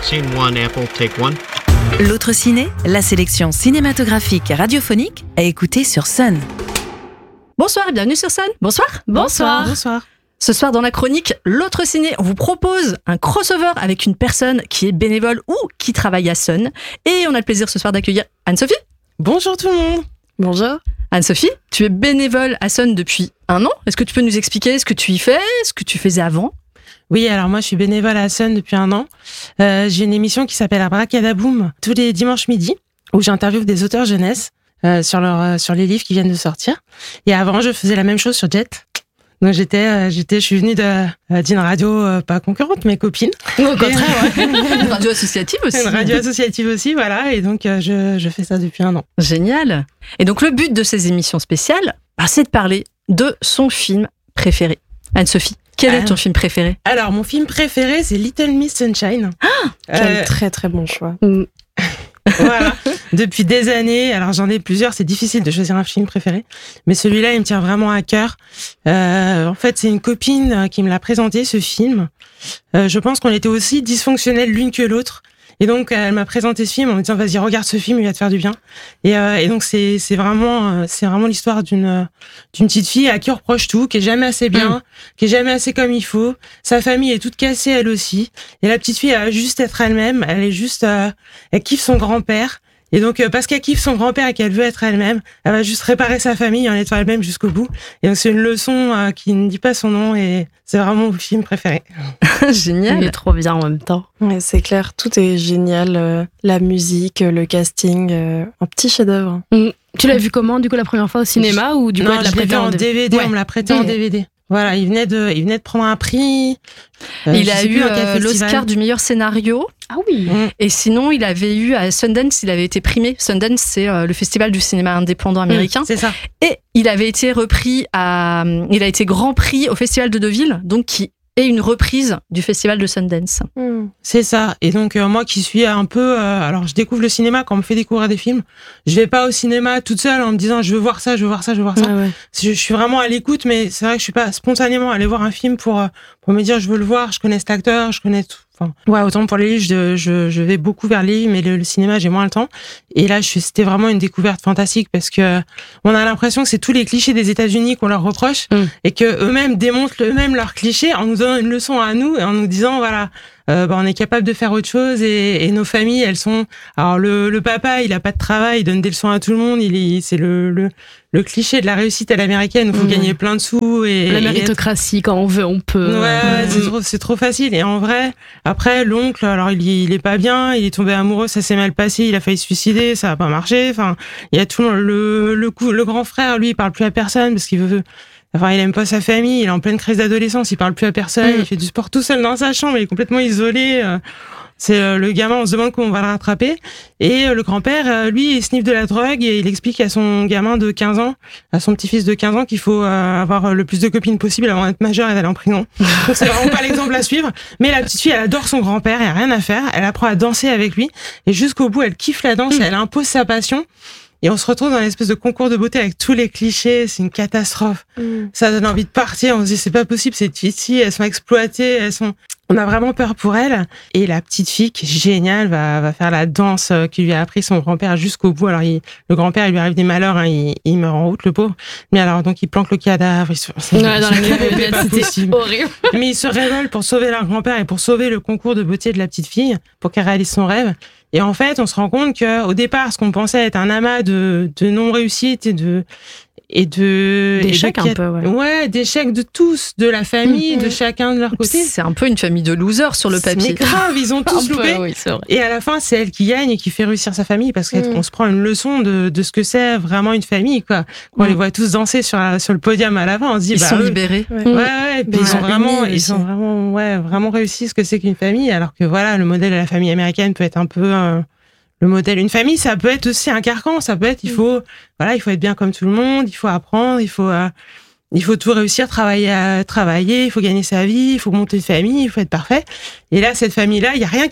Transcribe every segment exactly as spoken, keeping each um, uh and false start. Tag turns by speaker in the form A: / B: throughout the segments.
A: Scene one, Apple, take one.
B: L'autre ciné, la sélection cinématographique radiophonique à écouter sur Sun.
C: Bonsoir et bienvenue sur Sun. Bonsoir.
D: Bonsoir.
C: Bonsoir. Ce soir dans la chronique L'autre ciné, on vous propose un crossover avec une personne qui est bénévole ou qui travaille à Sun. Et on a le plaisir ce soir d'accueillir Anne-Sophie.
D: Bonjour tout le monde.
C: Bonjour. Anne-Sophie, tu es bénévole à Sun depuis un an. Est-ce que tu peux nous expliquer ce que tu y fais, ce que tu faisais avant ?
D: Oui, alors moi je suis bénévole à Sun depuis un an. Euh, j'ai une émission qui s'appelle Abracadaboum tous les dimanches midi où j'interviewe des auteurs jeunesse euh, sur leur euh, sur les livres qui viennent de sortir. Et avant, je faisais la même chose sur Jet. Donc j'étais euh, j'étais je suis venue de euh, d'une radio euh, pas concurrente mais copine.
C: Au contraire, ouais. Une radio associative aussi.
D: Une radio associative aussi, voilà. Et donc euh, je je fais ça depuis un an.
C: Génial. Et donc le but de ces émissions spéciales, bah, c'est de parler de son film préféré. Anne-Sophie, quel est ton film préféré ?
D: Alors, mon film préféré, c'est Little Miss Sunshine.
E: Ah, quel euh, très très bon choix.
D: Mm. Voilà, depuis des années. Alors, j'en ai plusieurs, c'est difficile de choisir un film préféré. Mais celui-là, il me tient vraiment à cœur. Euh, en fait, c'est une copine qui me l'a présenté, ce film. Euh, je pense qu'on était aussi dysfonctionnels l'une que l'autre. Et donc, elle m'a présenté ce film en me disant, vas-y, regarde ce film, il va te faire du bien. Et, euh, et donc, c'est, c'est vraiment, c'est vraiment l'histoire d'une, d'une petite fille à qui on reproche tout, qui est jamais assez bien, mmh. qui est jamais assez comme il faut. Sa famille est toute cassée, elle aussi. Et la petite fille, elle va juste être elle-même. Elle est juste, euh, elle kiffe son grand-père. Et donc, euh, parce qu'elle kiffe son grand-père et qu'elle veut être elle-même, elle va juste réparer sa famille en étant elle-même jusqu'au bout. Et donc, c'est une leçon euh, qui ne dit pas son nom et c'est vraiment mon film préféré.
C: Génial.
E: Il est trop bien en même temps. Ouais, c'est clair, tout est génial. Euh, la musique, le casting, euh, un petit chef-d'œuvre.
F: Mmh. Tu l'as vu comment, du coup, la première fois au cinéma je... ou du coup,
D: non,
F: elle l'a
D: je l'ai vu en D V D,
F: ouais.
D: On me l'a prêté mmh. en D V D. Voilà, il venait de, il venait de prendre un prix.
C: Euh, il a eu euh, l'Oscar du meilleur scénario.
F: Ah oui.
C: Mmh. Et sinon, il avait eu à Sundance, il avait été primé. Sundance, c'est euh, le festival du cinéma indépendant américain.
D: Mmh, c'est ça.
C: Et il avait été repris à, il a été Grand Prix au festival de Deauville, donc qui est une reprise du festival de Sundance.
D: Mmh. C'est ça. Et donc euh, moi qui suis un peu, euh, alors je découvre le cinéma quand on me fait découvrir des films. Je vais pas au cinéma toute seule en me disant je veux voir ça, je veux voir ça, je veux voir ça.
E: Ah ouais.
D: Je, je suis vraiment à l'écoute, mais c'est vrai que je suis pas spontanément allée voir un film pour pour me dire je veux le voir, je connais cet acteur, je connais tout. Enfin, ouais, autant pour les livres, je, je, je vais beaucoup vers les livres, mais le, le cinéma, j'ai moins le temps. Et là, je, c'était vraiment une découverte fantastique parce que on a l'impression que c'est tous les clichés des États-Unis qu'on leur reproche mm. et que eux-mêmes démontrent eux-mêmes leurs clichés en nous donnant une leçon à nous et en nous disant voilà. Euh, bah, on est capable de faire autre chose et, et nos familles, elles sont. Alors le, le papa, il a pas de travail, il donne des leçons à tout le monde. Il est, c'est le, le, le cliché de la réussite à l'américaine. Il faut mmh. gagner plein de sous et
F: la méritocratie. Et être... Quand on veut, on peut.
D: Ouais, mmh. c'est trop, c'est trop facile. Et en vrai, après l'oncle, alors il, il est pas bien, il est tombé amoureux, ça s'est mal passé, il a failli se suicider, ça a pas marché. Enfin, il y a tout le le coup, le grand frère, lui, il parle plus à personne parce qu'il veut. Enfin, il aime pas sa famille, il est en pleine crise d'adolescence, il parle plus à personne, mmh. il fait du sport tout seul dans sa chambre, il est complètement isolé. C'est le gamin, on se demande comment on va le rattraper. Et le grand-père, lui, il sniffe de la drogue et il explique à son gamin de quinze ans, à son petit-fils de quinze ans, qu'il faut avoir le plus de copines possible avant d'être majeur et d'aller en prison. Donc c'est vraiment pas l'exemple à suivre. Mais la petite fille, elle adore son grand-père, il y a rien à faire. Elle apprend à danser avec lui et jusqu'au bout, elle kiffe la danse, mmh. et elle impose sa passion. Et on se retrouve dans une espèce de concours de beauté avec tous les clichés. C'est une catastrophe. Mmh. Ça donne envie de partir. On se dit, c'est pas possible, ces petites filles, elles sont exploitées, elles sont... On a vraiment peur pour elles. Et la petite fille, qui est géniale, va, va faire la danse qui lui a appris son grand-père jusqu'au bout. Alors, il, le grand-père, il lui arrive des malheurs, hein, il, il meurt en route, le pauvre. Mais alors, donc, il planque le cadavre. Il se...
F: Ouais, dans la c'était horrible.
D: Mais il se révèle pour sauver leur grand-père et pour sauver le concours de beauté de la petite fille, pour qu'elle réalise son rêve. Et en fait, on se rend compte que au départ, ce qu'on pensait être un amas de, de non-réussites et de et de
F: d'échecs un peu, ouais.
D: Ouais, d'échecs de tous, de la famille, mmh. de chacun de leur côté.
C: C'est un peu une famille de losers sur le papier.
D: Mais grave, ils ont tous loupé.
F: Oui, c'est vrai.
D: Et à la fin, c'est elle qui gagne et qui fait réussir sa famille parce qu'on mmh. se prend une leçon de, de ce que c'est vraiment une famille, quoi. Quand mmh. on les voit tous danser sur la, sur le podium à la fin, on se dit
C: ils
D: bah
C: sont
D: eux,
C: libérés.
D: Ouais, ouais. ouais puis ils ont vraiment, ils ont vraiment, ouais, vraiment réussi ce que c'est qu'une famille. Alors que voilà, le modèle de la famille américaine peut être un peu euh, le modèle. Une famille, ça peut être aussi un carcan. Ça peut être, il faut, voilà, il faut être bien comme tout le monde, il faut apprendre, il faut, euh, il faut tout réussir, travailler, à, travailler, il faut gagner sa vie, il faut monter une famille, il faut être parfait. Et là, cette famille-là, il y a rien qui va.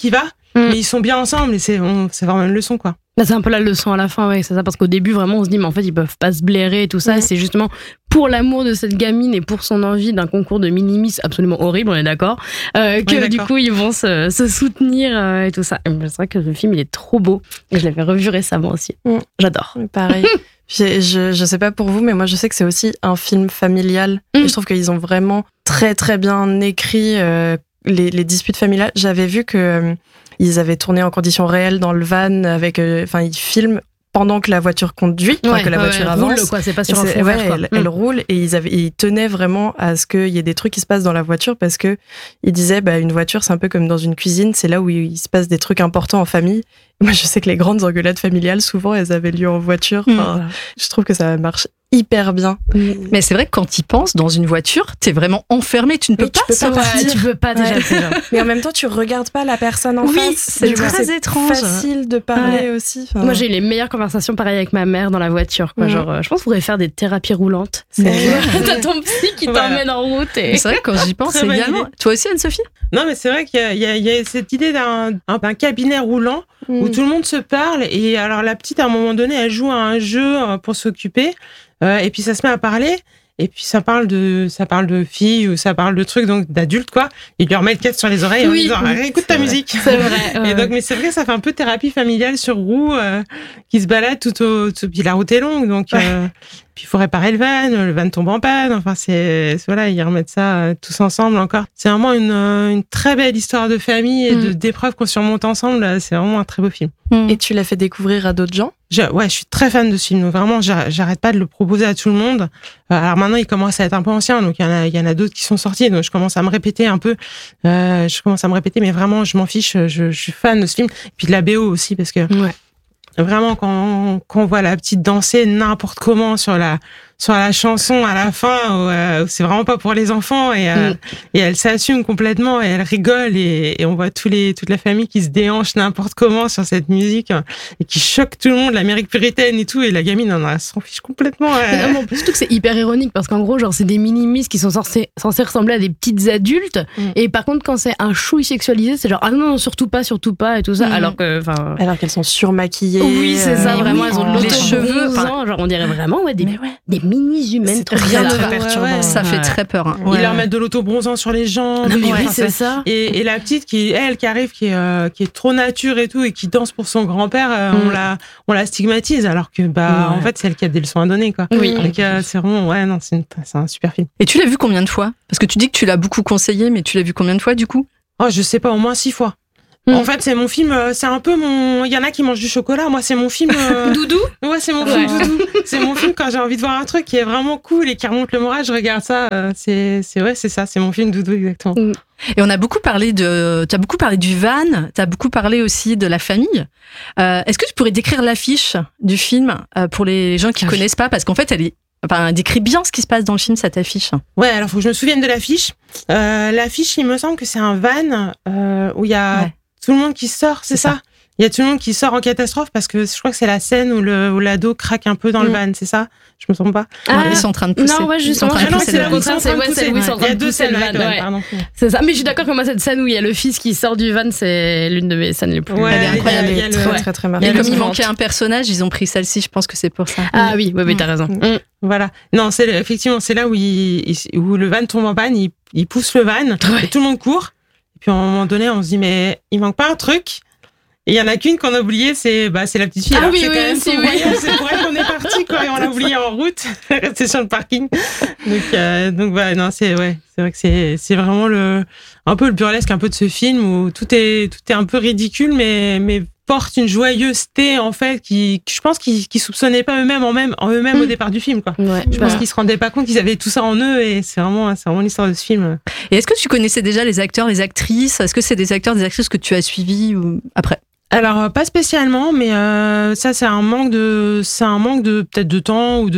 D: mais ils sont bien ensemble et c'est, on, c'est vraiment une leçon, quoi.
F: Là, c'est un peu la leçon à la fin, ouais, c'est ça, parce qu'au début, vraiment, on se dit, mais en fait, ils peuvent pas se blairer et tout ça. Mmh. C'est justement pour l'amour de cette gamine et pour son envie d'un concours de mini-miss absolument horrible, on est d'accord, euh, que ouais, du coup, ils vont se, se soutenir euh, et tout ça. Et c'est vrai que le film, il est trop beau. Et je l'avais revu récemment aussi. Mmh. J'adore.
E: Pareil. je, je, je sais pas pour vous, mais moi, je sais que c'est aussi un film familial. Mmh. Et je trouve qu'ils ont vraiment très, très bien écrit euh, les, les disputes familiales. J'avais vu que euh, ils avaient tourné en conditions réelles dans le van avec, enfin, euh, ils filment pendant que la voiture conduit,
F: ouais,
E: que la
F: ouais,
E: voiture
F: elle
E: avance.
F: roule, quoi, c'est pas sur un
E: c'est,
F: fond
E: ouais,
F: vert, quoi.
E: Elle, elle roule et ils, avaient, ils tenaient vraiment à ce qu'il y ait des trucs qui se passent dans la voiture parce que ils disaient, bah, une voiture, c'est un peu comme dans une cuisine, c'est là où il se passe des trucs importants en famille. Moi, je sais que les grandes engueulades familiales, souvent, elles avaient lieu en voiture. Enfin, mmh. Je trouve que ça marche hyper bien.
C: Mais c'est vrai que quand tu y penses, dans une voiture, t'es vraiment enfermé, tu ne peux
E: oui,
C: pas
E: tu peux
C: sortir.
E: Pas
F: tu peux pas déjà.
E: Ouais. Mais en même temps, tu regardes pas la personne en
C: oui,
E: face.
C: C'est très
E: c'est
C: étrange.
E: Facile de parler
C: ouais.
E: aussi. Enfin...
F: Moi, j'ai eu les meilleures conversations pareil avec ma mère dans la voiture. Quoi. Mmh. Genre, euh, je pense qu'il faudrait faire des thérapies roulantes.
E: C'est
F: T'as ton psy qui
D: voilà.
F: t'emmène en route. Et...
C: C'est vrai que quand j'y pense, c'est également. Toi aussi, Anne-Sophie ?
D: Non, mais c'est vrai qu'il y a, il y a, il y a cette idée d'un, d'un cabinet roulant mmh. où tout le monde se parle. Et alors, la petite, à un moment donné, elle joue à un jeu pour s'occuper. Euh, et puis ça se met à parler, et puis ça parle de ça parle de filles ou ça parle de trucs donc d'adultes quoi. Il lui remet le casque sur les oreilles
F: oui,
D: en disant écoute ta
F: vrai.
D: musique.
F: C'est vrai. Ouais.
D: Et donc mais c'est vrai ça fait un peu thérapie familiale sur roue euh, qui se balade tout au tout, puis la route est longue donc ouais. euh, puis il faut réparer le van, le van tombe en panne. Enfin c'est, c'est voilà ils remettent ça euh, tous ensemble encore. C'est vraiment une euh, une très belle histoire de famille et mm. de d'épreuves qu'on surmonte ensemble. C'est vraiment un très beau film.
E: Mm. Et tu l'as fait découvrir à d'autres gens?
D: Je, ouais, je suis très fan de ce film. Donc vraiment, j'arrête pas de le proposer à tout le monde. Euh, alors maintenant, il commence à être un peu ancien, donc il y en a, il y en a d'autres qui sont sortis. Donc je commence à me répéter un peu. Euh, je commence à me répéter, mais vraiment, je m'en fiche. Je, je suis fan de ce film. Et puis de la B O aussi, parce que
F: ouais.
D: vraiment, quand, quand on voit la petite danser n'importe comment sur la sur la chanson à la fin, où, euh, où c'est vraiment pas pour les enfants et, euh, mm. et elle s'assume complètement et elle rigole et, et on voit tous les toute la famille qui se déhanche n'importe comment sur cette musique et qui choque tout le monde, l'Amérique puritaine et tout et la gamine elle s'en fiche complètement. Euh...
F: Non, surtout que c'est hyper ironique parce qu'en gros genre c'est des mini-miss qui sont censés censés ressembler à des petites adultes mm. et par contre quand c'est un chouille sexualisé c'est genre ah non, non surtout pas surtout pas et tout ça mm. alors que enfin
E: alors qu'elles sont surmaquillées.
F: Oui c'est ça
E: euh,
F: vraiment
E: oui,
F: elles ont
E: oh,
F: les cheveux genre on dirait vraiment ouais des ouais. des mini-humaines.
C: Rien
E: de
C: très
E: perturbant.
C: Ouais, ouais. Ça fait très peur. Hein.
D: Ils
C: Ouais.
D: leur mettent de l'autobronzant sur les jambes.
F: Non, mais
D: ouais,
F: oui, c'est ça.
D: Et, et la petite qui, elle, qui arrive, qui est, euh, qui est trop nature et tout, et qui danse pour son grand-père, euh, mm. on la, on la stigmatise, alors que, bah, ouais. en fait, c'est elle qui a des leçons à donner, quoi.
F: Oui.
D: Donc, euh, c'est vraiment, ouais, non, c'est, une, c'est un super film.
C: Et tu l'as vu combien de fois? Parce que tu dis que tu l'as beaucoup conseillé, mais tu l'as vu combien de fois, du coup?
D: Oh, je sais pas, au moins six fois. Mmh. En fait, c'est mon film, c'est un peu mon. Il y en a qui mangent du chocolat, moi, c'est mon film. Euh...
F: Doudou?
D: Ouais, c'est mon
F: ouais.
D: film Doudou. C'est mon film quand j'ai envie de voir un truc qui est vraiment cool et qui remonte le moral, je regarde ça. Euh, c'est, c'est vrai, c'est ça, c'est mon film Doudou, exactement. Mmh.
C: Et on a beaucoup parlé de. Tu as beaucoup parlé du van, tu as beaucoup parlé aussi de la famille. Euh, est-ce que tu pourrais décrire l'affiche du film euh, pour les gens qui ne connaissent pas? Parce qu'en fait, elle est. Enfin, décrit bien ce qui se passe dans le film, cette affiche.
D: Ouais, alors faut que je me souvienne de l'affiche. Euh, l'affiche, il me semble que c'est un van euh, où il y a. Ouais. Tout le monde qui sort, c'est, c'est ça. ça. Il y a tout le monde qui sort en catastrophe parce que je crois que c'est la scène où, le, où l'ado craque un peu dans mmh. le van, c'est ça? Je me trompe pas?
C: Ah, ils sont en train de pousser.
F: Non, ouais, justement,
C: ils sont en train de pousser.
F: C'est le contraire, c'est, ouais, c'est où ils sont en train de pousser le van. Ouais. Pardon. C'est ça. Mais je suis d'accord que moi, cette scène où il y a le fils qui sort du van, c'est l'une de mes scènes les plus.
C: Ouais, elle est incroyable.
E: Elle est très, très, très marquante.
C: Et comme il manquait un personnage, ils ont pris celle-ci, je pense que c'est pour ça.
F: Ah oui, oui, oui, t'as raison.
D: Mmh. Voilà. Non, c'est, effectivement, c'est là où, il, où le van tombe en panne, il, il pousse le van, ouais. et tout le monde court. Et puis à un moment donné, on se dit, mais il manque pas un truc? Et il y en a qu'une qu'on a oubliée, c'est bah c'est la petite fille.
F: Ah
D: alors,
F: oui,
D: c'est
F: oui,
D: quand même
F: c'est,
D: son
F: oui.
D: voyage, c'est pour elle qu'on est parti quoi, et on l'a oubliée en route, restée sur le parking. Donc euh, donc bah non c'est ouais, c'est vrai que c'est c'est vraiment le un peu le burlesque un peu de ce film où tout est tout est un peu ridicule mais mais porte une joyeuseté en fait qui je pense qu'ils qui soupçonnaient pas eux-mêmes en même en eux-mêmes mmh. au départ du film quoi.
F: Ouais,
D: je bah. pense qu'ils se rendaient pas compte qu'ils avaient tout ça en eux et c'est vraiment c'est vraiment l'histoire de ce film.
C: Et est-ce que tu connaissais déjà les acteurs, les actrices? Est-ce que c'est des acteurs, des actrices que tu as suivis ou après?
D: Alors pas spécialement, mais euh, ça c'est un manque de, c'est un manque de peut-être de temps ou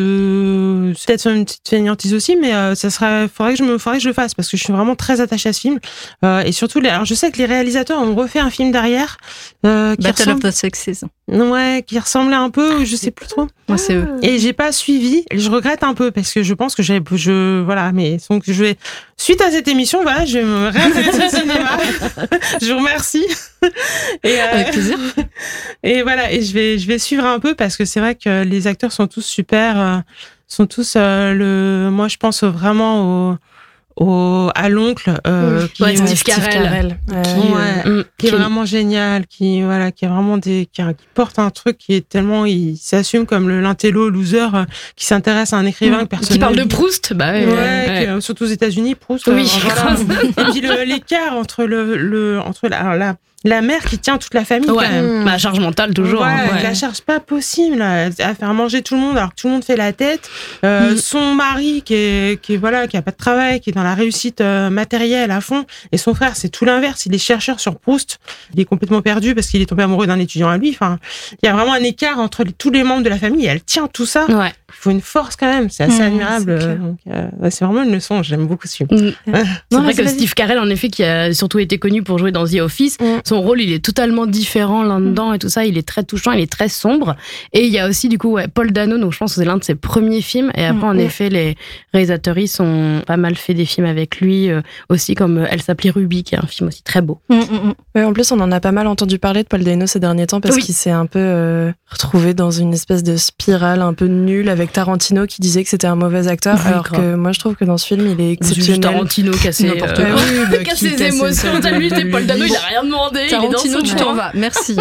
D: de peut-être une petite fainéantise aussi, mais euh, ça serait, faudrait que je me, faudrait que je le fasse parce que je suis vraiment très attachée à ce film euh, et surtout les, alors je sais que les réalisateurs ont refait un film derrière. Euh, qui
C: Battle
D: ressemble...
C: of the Sexes.
D: Ouais, qui ressemblaient un peu, je sais plus trop.
C: Moi, c'est eux.
D: Et j'ai pas suivi. Je regrette un peu parce que je pense que j'ai, je, voilà, mais donc je vais, suite à cette émission, voilà, je vais me réintéresser au cinéma. Je vous remercie. Et, euh,
C: Avec plaisir.
D: Et voilà, et je vais, je vais suivre un peu parce que c'est vrai que les acteurs sont tous super, euh, sont tous euh, le, moi je pense vraiment au, au à l'oncle euh,
F: qui ouais, Steve Carell,
D: qui, ouais, mmh. qui est vraiment génial, qui voilà, qui a vraiment des, qui, qui porte un truc qui est tellement, il s'assume comme le l'intello loser euh, qui s'intéresse à un écrivain mmh. que personne.
F: Qui parle de Proust, bah ouais,
D: ouais,
F: ouais.
D: Qui, euh, surtout aux États-Unis, Proust.
F: Oui.
D: Euh, voilà. Et puis le, l'écart entre le, le entre la, la la mère qui tient toute la famille.
F: Ouais.
D: Quand même.
F: Bah, charge mentale toujours.
D: Ouais,
F: hein, ouais.
D: La charge pas possible à faire manger tout le monde alors que tout le monde fait la tête. Euh, mmh. Son mari qui est qui est voilà qui a pas de travail, qui est dans la réussite euh, matérielle à fond, et son frère c'est tout l'inverse. Il est chercheur sur Proust. Il est complètement perdu parce qu'il est tombé amoureux d'un étudiant à lui. Enfin, il y a vraiment un écart entre les, tous les membres de la famille. Et elle tient tout ça.
F: Ouais.
D: Il faut une force quand même. C'est assez mmh, admirable.
E: C'est,
D: donc, euh, ouais, c'est vraiment une leçon. J'aime beaucoup ce film.
F: Mmh.
D: Ouais.
F: C'est non, vrai que Steve Carell, en effet, qui a surtout été connu pour jouer dans The Office, mmh. son rôle il est totalement différent là-dedans et tout ça. Il est très touchant, il est très sombre. Et il y a aussi du coup ouais, Paul Dano, donc je pense que c'est l'un de ses premiers films. Et après, mmh. en effet, les réalisateuristes ont pas mal fait des films avec lui euh, aussi, comme Elle s'appelait Ruby, qui est un film aussi très beau.
E: Mmh, mmh. Ouais, en plus, on en a pas mal entendu parler de Paul Dano ces derniers temps parce oui. qu'il s'est un peu euh, retrouvé dans une espèce de spirale un peu nulle avec Tarantino qui disait que c'était un mauvais acteur, oui, alors grave. que moi je trouve que dans ce film il est exceptionnel.
F: Tarantino cassé
C: n'importe
F: euh,
C: quoi.
F: Oui, bah, casse ses émotions. T'as lui, c'était Paul Dano, il a rien demandé.
C: Tarantino,
F: il est
C: tu t'en vas. Merci.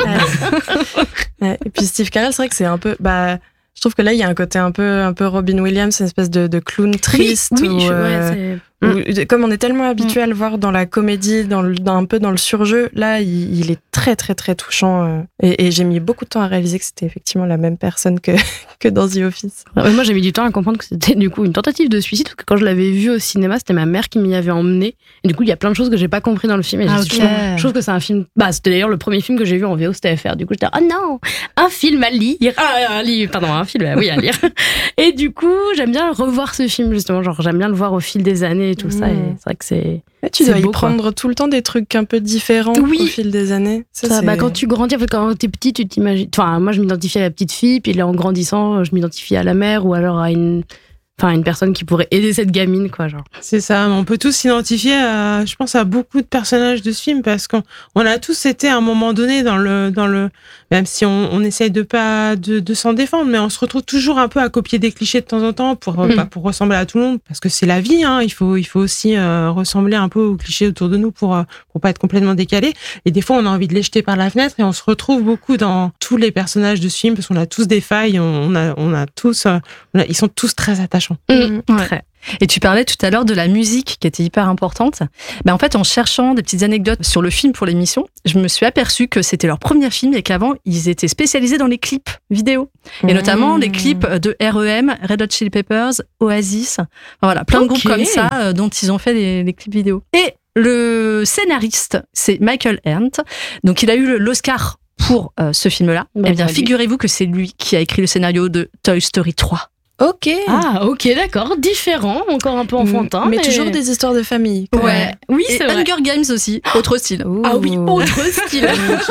E: Ouais. Et puis Steve Carell, c'est vrai que c'est un peu, bah, je trouve que là il y a un côté un peu, un peu Robin Williams, une espèce de, de clown triste.
F: Oui, oui
E: où,
F: je,
E: euh,
F: ouais,
E: où, comme on est tellement habitué mm. à le voir dans la comédie, dans, le, dans un peu dans le surjeu, là il, il est très très très touchant. Euh, et, et j'ai mis beaucoup de temps à réaliser que c'était effectivement la même personne que que dans The Office.
F: Ouais, moi j'ai mis du temps à comprendre que c'était du coup une tentative de suicide parce que quand je l'avais vu au cinéma, c'était ma mère qui m'y avait emmené. Et du coup il y a plein de choses que j'ai pas compris dans le film. Et
C: ah,
F: okay.
C: je,
F: je trouve que c'est un film. Bah c'était d'ailleurs le premier film que j'ai vu en V O, c'était F R. Du coup j'étais oh non, un film à lire, ah, un livre, pardon, un film, oui à lire. Et du coup j'aime bien revoir ce film justement, genre j'aime bien le voir au fil des années et tout mmh. ça. Et c'est vrai que c'est.
E: Mais tu
F: c'est
E: dois
F: beau,
E: y prendre
F: quoi.
E: Tout le temps des trucs un peu différents
F: oui.
E: au fil des années.
F: Ça, ça, bah, quand tu grandis, en fait, quand t'es petit, tu t'imagines. Enfin, moi, je m'identifie à la petite fille, puis là, en grandissant, je m'identifie à la mère ou alors à une. Enfin, une personne qui pourrait aider cette gamine, quoi, genre.
D: C'est ça, on peut tous s'identifier à, je pense, à beaucoup de personnages de ce film parce qu'on on a tous été à un moment donné dans le, dans le, même si on, on essaye de pas, de, de s'en défendre, mais on se retrouve toujours un peu à copier des clichés de temps en temps pour, mmh. pas pour ressembler à tout le monde, parce que c'est la vie, hein, il faut, il faut aussi euh, ressembler un peu aux clichés autour de nous pour, pour pas être complètement décalé. Et des fois, on a envie de les jeter par la fenêtre et on se retrouve beaucoup dans tous les personnages de ce film parce qu'on a tous des failles, on a, on a tous, euh, on a, ils sont tous très attachants.
C: Mmh, ouais. Et tu parlais tout à l'heure de la musique qui était hyper importante. Ben en fait, en cherchant des petites anecdotes sur le film pour l'émission, je me suis aperçue que c'était leur premier film et qu'avant, ils étaient spécialisés dans les clips vidéo. Et mmh. notamment les clips de R E M, Red Hot Chili Peppers, Oasis. Enfin, voilà, plein okay. de groupes comme ça euh, dont ils ont fait des, des clips vidéo. Et le scénariste, c'est Michael Ernst. Donc, il a eu l'Oscar pour euh, ce film-là. Bah, eh bien, bah, figurez-vous que c'est lui qui a écrit le scénario de Toy Story trois.
E: Ok.
F: Ah, ok, d'accord. Différent, encore un peu enfantin.
E: Mais,
F: mais...
E: toujours des histoires de famille.
C: Ouais. ouais.
F: Oui,
C: et
F: c'est vrai.
C: Hunger Games aussi. Autre style.
E: Ouh.
F: Ah oui, autre style.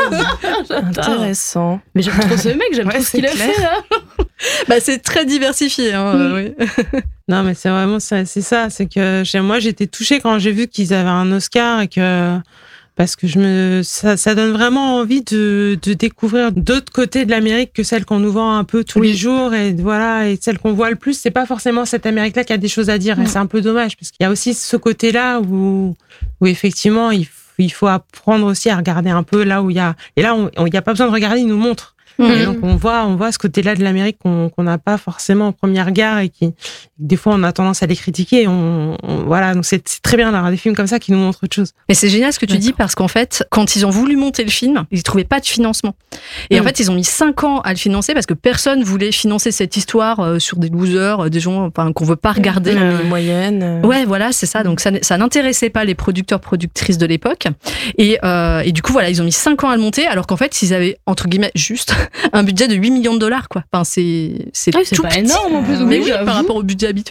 E: Intéressant.
F: Mais j'aime trop ce mec, j'aime ouais, trop ce qu'il a fait là.
C: Bah, c'est très diversifié. Hein, mmh. euh, oui.
D: Non, mais c'est vraiment ça. C'est ça. C'est que moi, j'étais touchée quand j'ai vu qu'ils avaient un Oscar et que. Parce que je me, ça, ça donne vraiment envie de, de découvrir d'autres côtés de l'Amérique que celle qu'on nous vend un peu tous oui. les jours et voilà, et celle qu'on voit le plus, c'est pas forcément cette Amérique-là qui a des choses à dire et c'est un peu dommage parce qu'il y a aussi ce côté-là où, où effectivement il, il faut apprendre aussi à regarder un peu là où il y a, et là on, on, il y a pas besoin de regarder, ils nous montrent. Mmh. Et donc on voit, on voit ce côté-là de l'Amérique qu'on qu'on n'a pas forcément au premier regard et qui, des fois, on a tendance à les critiquer. On, on, voilà, donc c'est, c'est très bien d'avoir des films comme ça qui nous montrent autre chose.
C: Mais c'est génial ce que tu D'accord. dis parce qu'en fait, quand ils ont voulu monter le film, ils trouvaient pas de financement. Et mmh. en fait, ils ont mis cinq ans à le financer parce que personne voulait financer cette histoire euh, sur des losers, euh, des gens, enfin, qu'on veut pas regarder.
E: Une moyenne. Euh...
C: Ouais, voilà, c'est ça. Donc ça, ça n'intéressait pas les producteurs, productrices de l'époque. Et, euh, et du coup, voilà, ils ont mis cinq ans à le monter, alors qu'en fait, ils avaient entre guillemets juste un budget de huit millions de dollars, quoi. Enfin, c'est, c'est,
F: ah, c'est
C: tout
F: pas
C: petit.
F: énorme en plus.
C: Mais oui, par rapport au budget habituel.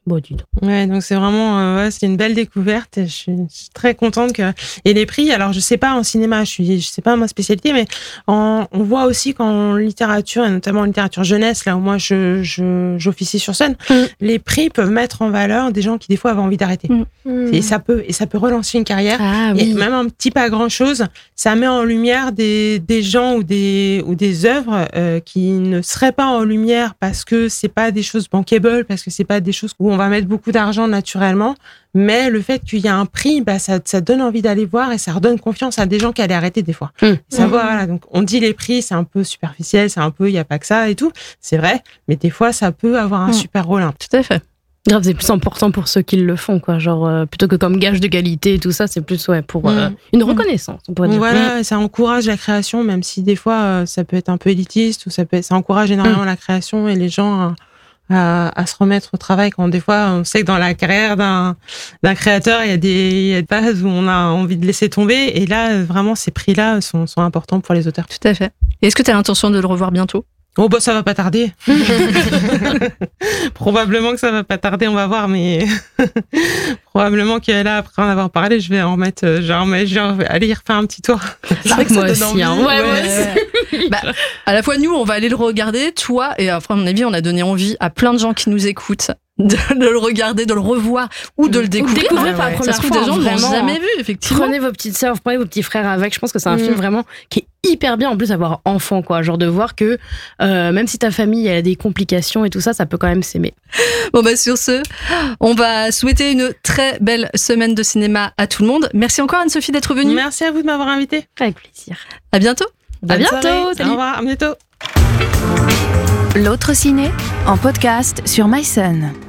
F: Bon, dis donc.
D: Ouais, donc c'est vraiment, euh, ouais, c'est une belle découverte. Et je, suis, je suis très contente que. Et les prix, alors je sais pas en cinéma, je suis, je sais pas ma spécialité, mais en, on voit aussi qu'en littérature, et notamment en littérature jeunesse, là où moi je, je j'officie sur scène, mm. les prix peuvent mettre en valeur des gens qui des fois avaient envie d'arrêter. Mm. Et ça peut, et ça peut relancer une carrière.
F: Ah, oui.
D: Et même un petit pas grand chose, ça met en lumière des, des gens ou des, ou des œuvres euh, qui ne seraient pas en lumière parce que c'est pas des choses bankable, parce que c'est pas des choses où on va mettre beaucoup d'argent naturellement, mais le fait qu'il y a un prix, bah, ça, ça donne envie d'aller voir et ça redonne confiance à des gens qui allaient arrêter des fois. Mmh. Ça mmh. va, voilà. Donc, on dit les prix, c'est un peu superficiel, c'est un peu, il n'y a pas que ça et tout. C'est vrai, mais des fois, ça peut avoir un mmh. super rôle. Hein.
C: Tout à fait.
F: Grave, c'est plus important pour ceux qui le font, quoi. Genre, euh, plutôt que comme gage de qualité et tout ça, c'est plus, ouais, pour euh, mmh. une reconnaissance, on pourrait dire.
D: Voilà, mmh. ça encourage la création, même si des fois, euh, ça peut être un peu élitiste ou ça peut, ça encourage énormément mmh. la création et les gens, euh, À, à se remettre au travail quand des fois on sait que dans la carrière d'un, d'un créateur il y a des, il y a des phases où on a envie de laisser tomber et là vraiment ces prix là sont, sont importants pour les auteurs.
C: Tout à fait. Et est-ce que tu as l'intention de le revoir bientôt?
D: Oh bah ça va pas tarder. Probablement que ça va pas tarder, on va voir, mais probablement que là après en avoir parlé, je vais en remettre, genre, mais je vais aller y refaire un petit tour.
F: C'est vrai que moi ça aussi, hein. Ouais, ouais. ouais.
C: Bah, à la fois nous, on va aller le regarder, toi, et après à mon avis, on a donné envie à plein de gens qui nous écoutent de, de le regarder, de le revoir ou de le découvrir.
F: découvrir par la première fois,
C: des gens ne l'ont jamais vu, effectivement.
F: Prenez vos petites sœurs, prenez vos petits frères avec. Je pense que c'est un mmh. film vraiment qui est hyper bien en plus à voir enfant, quoi. Genre de voir que euh, même si ta famille a des complications et tout ça, ça peut quand même s'aimer.
C: Bon bah sur ce, on va souhaiter une très belle semaine de cinéma à tout le monde. Merci encore Anne-Sophie d'être venue.
D: Merci à vous de m'avoir invitée.
F: Avec plaisir.
C: À bientôt.
F: Bonne à bientôt.
D: Soirée.
F: Salut.
D: Au revoir. À bientôt.
B: L'autre ciné en podcast sur MySun.